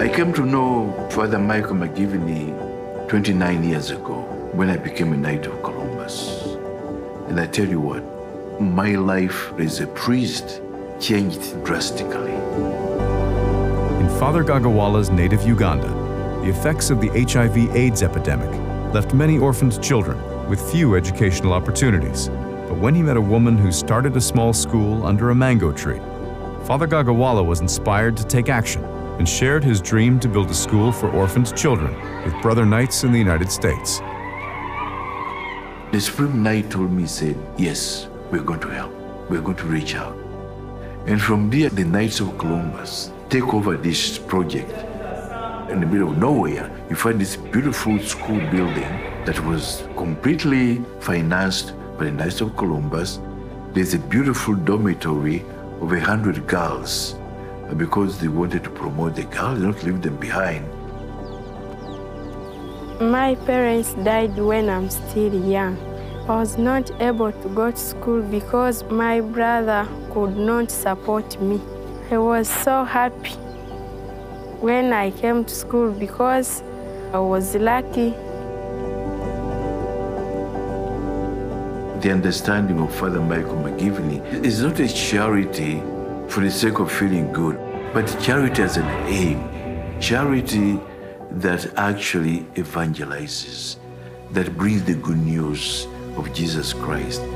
I came to know Father Michael McGivney 29 years ago when I became a Knight of Columbus. And I tell you what, my life as a priest changed drastically. In Father Gagawala's native Uganda, the effects of the HIV/AIDS epidemic left many orphaned children with few educational opportunities. But when he met a woman who started a small school under a mango tree, Father Gagawala was inspired to take action and shared his dream to build a school for orphaned children with brother Knights in the United States. The Supreme Knight told me, said, yes, we're going to help. We're going to reach out. And from there, the Knights of Columbus take over this project. In the middle of nowhere, you find this beautiful school building that was completely financed by the Knights of Columbus. There's a beautiful dormitory of 100 girls because they wanted to promote the girls, not leave them behind. My parents died when I'm still young. I was not able to go to school because my brother could not support me. I was so happy when I came to school because I was lucky. The understanding of Father Michael McGivney is not a charity for the sake of feeling good, but charity as an aim. Charity that actually evangelizes, that brings the good news of Jesus Christ.